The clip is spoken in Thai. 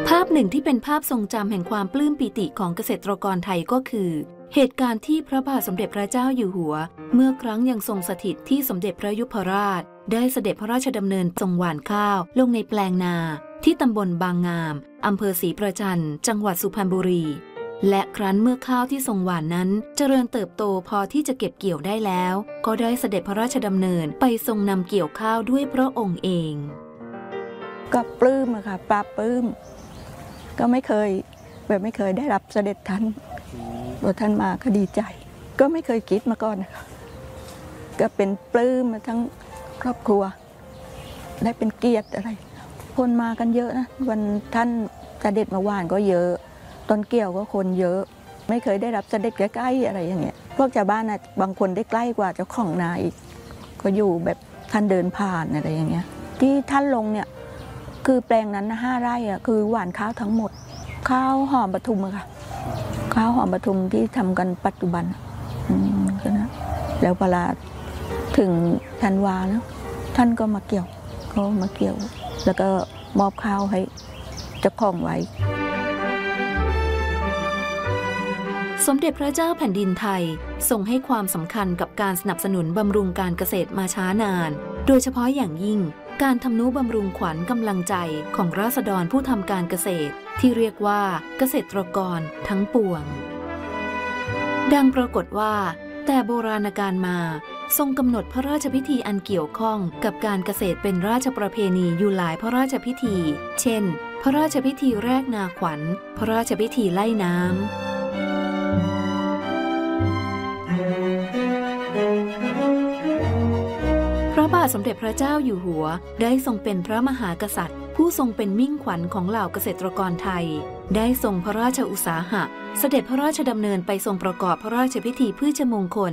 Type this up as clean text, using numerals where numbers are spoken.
ภาพหนึ่งที่เป็นภาพทรงจำแห่งความปลื้มปิติของเกษตรกรไทยก็คือเหตุการณ์ที่พระบาทสมเด็จพระเจ้าอยู่หัวเมื่อครั้งยังทรงสถิตที่สมเด็จพระยุพราชได้เสด็จพระราชดำเนินทรงหว่านข้าวลงในแปลงนาที่ตำบลบางงามอำเภอศรีประจันจังหวัดสุพรรณบุรีและครั้นเมื่อข้าวที่ทรงหว่านนั้นเจริญเติบโตพอที่จะเก็บเกี่ยวได้แล้วก็ได้เสด็จพระราชดำเนินไปทรงนำเกี่ยวข้าวด้วยพระองค์เองก็ปลื้มค่ะปลาปลื้มก็ไม่เคยได้รับเสด็จท่านพอท่านมาก็ดีใจก็ไม่เคยคิดมาก่อนนะคะก็เป็นปลื้มมาทั้งครอบครัวได้เป็นเกียรติอะไรคนมากันเยอะนะวันท่านเสด็จมาหว่านก็เยอะต้นเกี่ยวก็คนเยอะไม่เคยได้รับเสด็จใกล้ๆอะไรอย่างเงี้ยพวกชาวบ้านนะบางคนได้ใกล้กว่าเจ้าของนาอีกก็อยู่แบบท่านเดินผ่านอะไรอย่างเงี้ยที่ท่านลงเนี่ยคือแปลงนั้นนะ5 ไร่อ่ะคือหว่านข้าวทั้งหมดข้าวหอมปทุมอะค่ะข้าวหอมปทุมที่ทำกันปัจจุบันก็นะแล้วเวลาถึงธันวาแล้วท่านก็มาเกี่ยวแล้วก็มอบข้าวให้เจ้าของไว้สมเด็จพระเจ้าแผ่นดินไทยทรงให้ความสำคัญกับการสนับสนุนบำรุงการเกษตรมาช้านานโดยเฉพาะอย่างยิ่งการทำนุบำรุงขวัญกำลังใจของราษฎรผู้ทำการเกษตรที่เรียกว่าเกษตรกรทั้งปวงดังปรากฏว่าแต่โบราณกาลมาทรงกำหนดพระราชพิธีอันเกี่ยวข้องกับการเกษตรเป็นราชประเพณีอยู่หลายพระราชพิธีเช่นพระราชพิธีแรกนาขวัญพระราชพิธีไล่น้ำพระบาทสมเด็จพระเจ้าอยู่หัวได้ทรงเป็นพระมหากษัตริย์ผู้ทรงเป็นมิ่งขวัญของเหล่าเกษตรกรไทยได้ทรงพระราชอุตสาหะเสด็จพระราชดำเนินไปทรงประกอบพระราชพิธีพืชมงคล